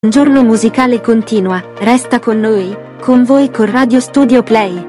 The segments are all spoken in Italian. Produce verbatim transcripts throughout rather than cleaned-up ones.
Un giorno musicale continua, resta con noi, con voi con Radio Studio Play.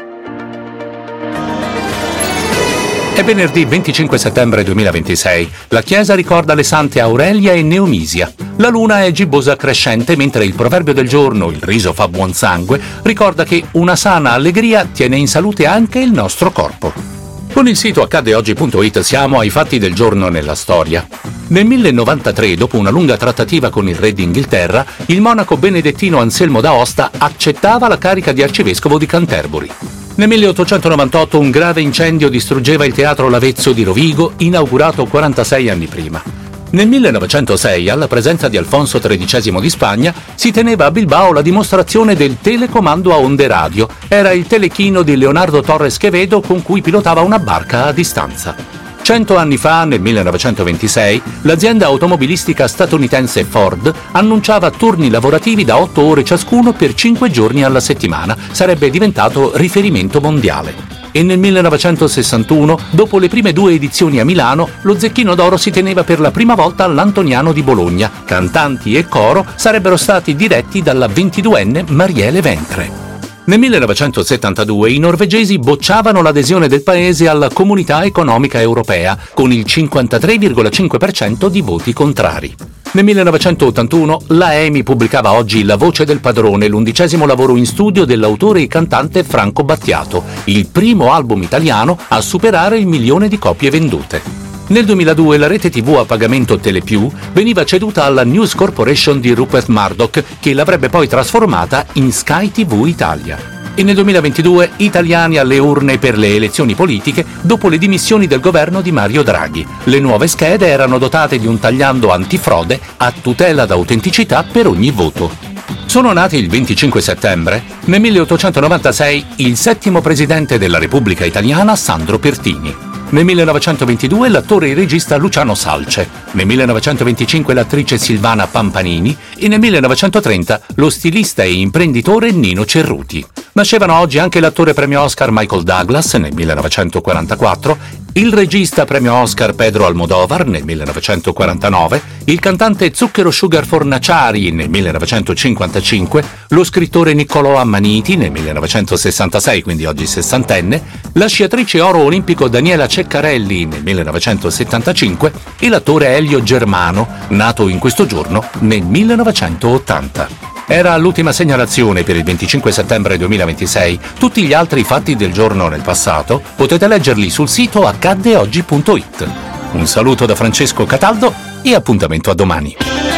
È venerdì venticinque settembre duemilaventisei. La Chiesa ricorda le sante Aurelia e Neomisia. La luna è gibbosa crescente, mentre il proverbio del giorno, il riso fa buon sangue, ricorda che una sana allegria tiene in salute anche il nostro corpo. Con il sito accade oggi punto it siamo ai fatti del giorno nella storia. Nel millecentonovantatré, dopo una lunga trattativa con il re d'Inghilterra, il monaco benedettino Anselmo d'Aosta accettava la carica di arcivescovo di Canterbury. Nel milleottocentonovantotto un grave incendio distruggeva il teatro Lavezzo di Rovigo, inaugurato quarantasei anni prima. Nel millenovecentosei, alla presenza di Alfonso tredicesimo di Spagna, si teneva a Bilbao la dimostrazione del telecomando a onde radio. Era il telechino di Leonardo Torres Quevedo con cui pilotava una barca a distanza. Cento anni fa, nel millenovecentoventisei, l'azienda automobilistica statunitense Ford annunciava turni lavorativi da otto ore ciascuno per cinque giorni alla settimana. Sarebbe diventato riferimento mondiale. E nel millenovecentosessantuno, dopo le prime due edizioni a Milano, lo Zecchino d'Oro si teneva per la prima volta all'Antoniano di Bologna. Cantanti e coro sarebbero stati diretti dalla ventiduenne Marielle Ventre. Nel millenovecentosettantadue i norvegesi bocciavano l'adesione del paese alla Comunità Economica Europea, con il cinquantatré virgola cinque per cento di voti contrari. Nel millenovecentottantuno la E M I pubblicava oggi La voce del padrone, l'undicesimo lavoro in studio dell'autore e cantante Franco Battiato, il primo album italiano a superare il milione di copie vendute. Nel duemiladue la rete tivù a pagamento Telepiù veniva ceduta alla News Corporation di Rupert Murdoch, che l'avrebbe poi trasformata in Sky tivù Italia. E nel duemilaventidue italiani alle urne per le elezioni politiche dopo le dimissioni del governo di Mario Draghi. Le nuove schede erano dotate di un tagliando antifrode a tutela d'autenticità per ogni voto. Sono nati il venticinque settembre, nel milleottocentonovantasei, il settimo presidente della Repubblica Italiana Sandro Pertini. Nel millenovecentoventidue l'attore e regista Luciano Salce, nel millenovecentoventicinque l'attrice Silvana Pampanini e nel millenovecentotrenta lo stilista e imprenditore Nino Cerruti. Nascevano oggi anche l'attore premio Oscar Michael Douglas nel millenovecentoquarantaquattro, il regista premio Oscar Pedro Almodovar nel millenovecentoquarantanove, il cantante Zucchero Sugar Fornaciari nel millenovecentocinquantacinque, lo scrittore Niccolò Ammaniti nel millenovecentosessantasei, quindi oggi sessantenne, la sciatrice oro olimpico Daniela Ceccarelli nel millenovecentosettantacinque e l'attore Elio Germano, nato in questo giorno nel millenovecentottanta. Era l'ultima segnalazione per il venticinque settembre duemilaventisei. Tutti gli altri fatti del giorno nel passato potete leggerli sul sito accade oggi punto it. Un saluto da Francesco Cataldo e appuntamento a domani.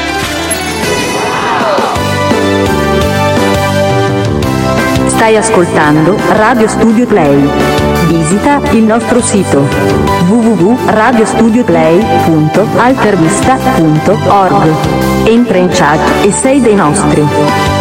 Stai ascoltando Radio Studio Play. Visita il nostro sito w w w punto radio studio play punto altervista punto org. Entra in chat e sei dei nostri.